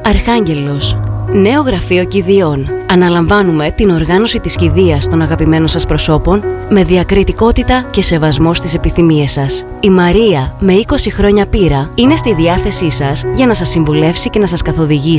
Αρχάγγελος. Νέο γραφείο κηδειών. Αναλαμβάνουμε την οργάνωση της κηδείας των αγαπημένων σας προσώπων με διακριτικότητα και σεβασμό στις επιθυμίες σας. Η Μαρία, με 20 χρόνια πείρα, είναι στη διάθεσή σας για να σας συμβουλεύσει και να σας καθοδηγήσει